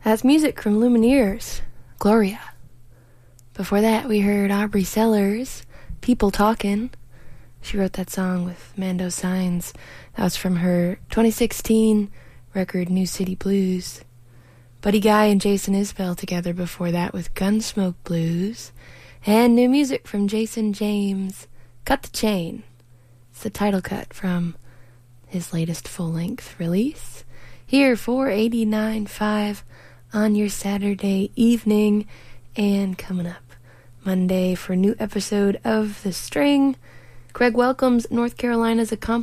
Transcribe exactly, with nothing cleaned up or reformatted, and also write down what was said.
That's music from Lumineers, Gloria. Before that, we heard Aubrey Sellers, People Talkin'. She wrote that song with Mando Signs. That was from her twenty sixteen record, New City Blues. Buddy Guy and Jason Isbell together before that with Gunsmoke Blues. And new music from Jason James, Cut the Chain. It's the title cut from his latest full-length release. Here for eighty-nine point five on your Saturday evening. And coming up Monday for a new episode of The String, Craig welcomes North Carolina's accomplishment